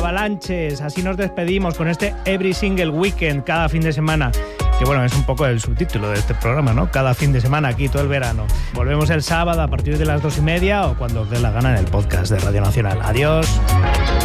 Avalanches. Así nos despedimos con este Every Single Weekend, cada fin de semana. Que bueno, es un poco el subtítulo de este programa, ¿no? Cada fin de semana, aquí todo el verano. Volvemos el sábado a partir de las 2:30 o cuando os dé la gana en el podcast de Radio Nacional. Adiós.